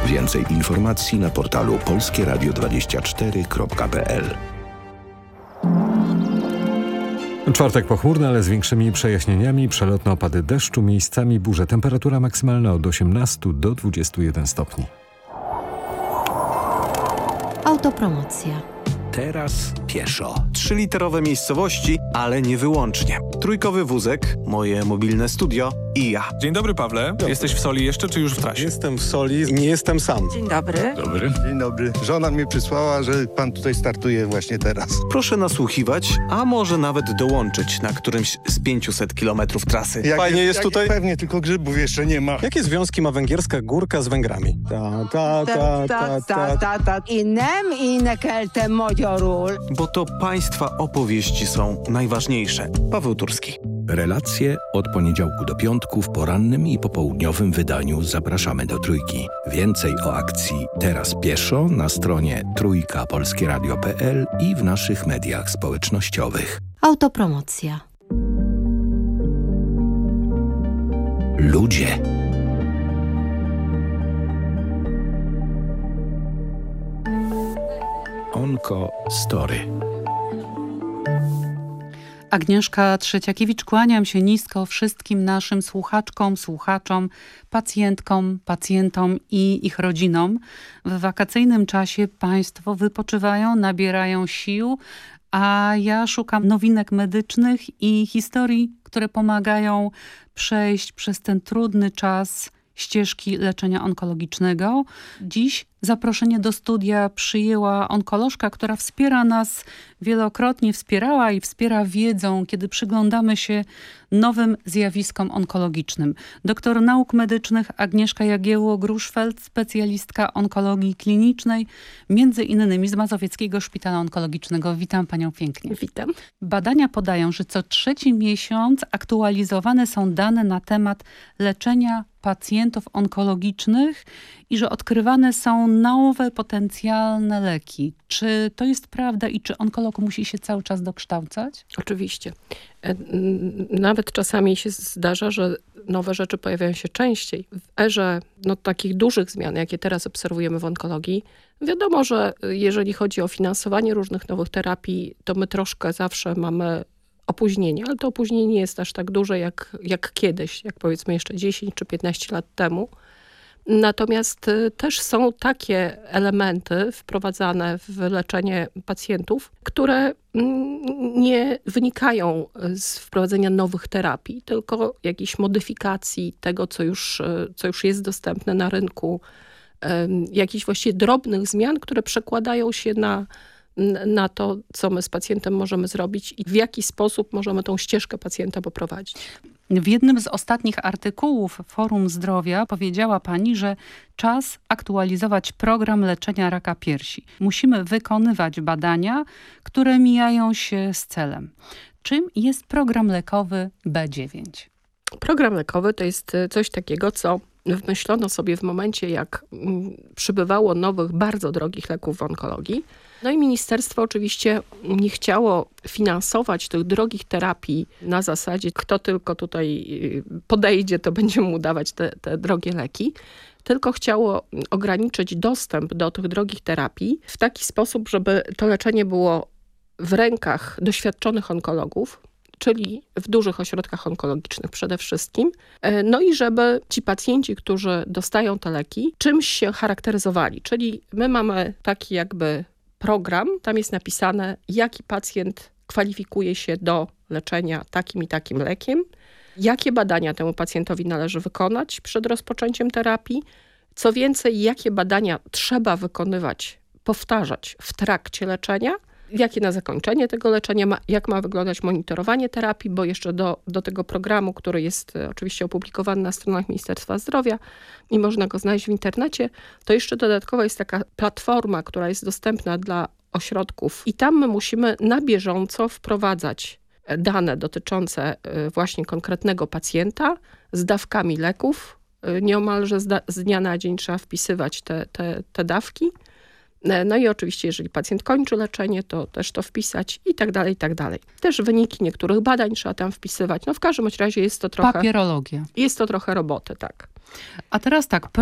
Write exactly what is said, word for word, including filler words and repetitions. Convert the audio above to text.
Więcej informacji na portalu polskie radio dwadzieścia cztery kropka p l. Czwartek pochmurny, ale z większymi przejaśnieniami. Przelotne opady deszczu, miejscami burze. Temperatura maksymalna od osiemnastu do dwudziestu jeden stopni. Autopromocja. Teraz pieszo. Trzyliterowe miejscowości, ale nie wyłącznie. Trójkowy wózek, moje mobilne studio i ja. Dzień dobry, Pawle. Dobry. Jesteś w Soli jeszcze, czy już w trasie? Jestem w Soli i nie jestem sam. Dzień dobry. Dobry. Dzień dobry. Żona mnie przysłała, że pan tutaj startuje właśnie teraz. Proszę nasłuchiwać, a może nawet dołączyć na którymś z pięciuset kilometrów trasy. Jak Fajnie jest, jest tutaj? Pewnie, tylko grzybów jeszcze nie ma. Jakie związki ma węgierska górka z Węgrami? Ta, ta, ta, ta, ta, ta, ta. I nem i nekelte modziorul. Bo to państwa opowieści są najważniejsze. Paweł Turski. Relacje od poniedziałku do piątku w porannym i popołudniowym wydaniu zapraszamy do Trójki. Więcej o akcji Teraz pieszo na stronie trójka polskie radio kropka p l i w naszych mediach społecznościowych. Autopromocja. Ludzie. Onko Story. Agnieszka Trzeciakiewicz, kłaniam się nisko wszystkim naszym słuchaczkom, słuchaczom, pacjentkom, pacjentom i ich rodzinom. W wakacyjnym czasie państwo wypoczywają, nabierają sił, a ja szukam nowinek medycznych i historii, które pomagają przejść przez ten trudny czas ścieżki leczenia onkologicznego. Dziś zaproszenie do studia przyjęła onkolożka, która wspiera nas wielokrotnie, wspierała i wspiera wiedzą, kiedy przyglądamy się nowym zjawiskom onkologicznym. Doktor nauk medycznych Agnieszka Jagiełło-Gruszfeld, specjalistka onkologii klinicznej, między innymi z Mazowieckiego Szpitala Onkologicznego. Witam panią pięknie. Witam. Badania podają, że co trzeci miesiąc aktualizowane są dane na temat leczenia pacjentów onkologicznych i że odkrywane są nowe potencjalne leki. Czy to jest prawda i czy onkolog musi się cały czas dokształcać? Oczywiście. Nawet czasami się zdarza, że nowe rzeczy pojawiają się częściej. W erze no, takich dużych zmian, jakie teraz obserwujemy w onkologii, wiadomo, że jeżeli chodzi o finansowanie różnych nowych terapii, to my troszkę zawsze mamy opóźnienie, ale to opóźnienie nie jest aż tak duże jak, jak kiedyś, jak powiedzmy jeszcze dziesięć czy piętnaście lat temu. Natomiast też są takie elementy wprowadzane w leczenie pacjentów, które nie wynikają z wprowadzenia nowych terapii, tylko jakichś modyfikacji tego, co już, co już jest dostępne na rynku, jakichś właściwie drobnych zmian, które przekładają się na na to, co my z pacjentem możemy zrobić i w jaki sposób możemy tą ścieżkę pacjenta poprowadzić. W jednym z ostatnich artykułów Forum Zdrowia powiedziała pani, że czas aktualizować program leczenia raka piersi. Musimy wykonywać badania, które mijają się z celem. Czym jest program lekowy B dziewięć? Program lekowy to jest coś takiego, co wymyślono sobie w momencie, jak przybywało nowych, bardzo drogich leków w onkologii. No i ministerstwo oczywiście nie chciało finansować tych drogich terapii na zasadzie, kto tylko tutaj podejdzie, to będzie mu dawać te, te drogie leki, tylko chciało ograniczyć dostęp do tych drogich terapii w taki sposób, żeby to leczenie było w rękach doświadczonych onkologów, czyli w dużych ośrodkach onkologicznych przede wszystkim. No i żeby ci pacjenci, którzy dostają te leki, czymś się charakteryzowali. Czyli my mamy taki jakby program, tam jest napisane, jaki pacjent kwalifikuje się do leczenia takim i takim lekiem, jakie badania temu pacjentowi należy wykonać przed rozpoczęciem terapii, co więcej, jakie badania trzeba wykonywać, powtarzać w trakcie leczenia, jakie na zakończenie tego leczenia, ma, jak ma wyglądać monitorowanie terapii, bo jeszcze do, do tego programu, który jest oczywiście opublikowany na stronach Ministerstwa Zdrowia i można go znaleźć w internecie, to jeszcze dodatkowo jest taka platforma, która jest dostępna dla ośrodków i tam my musimy na bieżąco wprowadzać dane dotyczące właśnie konkretnego pacjenta z dawkami leków. Nieomalże z, da, z dnia na dzień trzeba wpisywać te, te, te dawki. No i oczywiście, jeżeli pacjent kończy leczenie, to też to wpisać i tak dalej, i tak dalej. Też wyniki niektórych badań trzeba tam wpisywać. No w każdym razie jest to trochę... Papierologia. Jest to trochę roboty, tak. A teraz tak,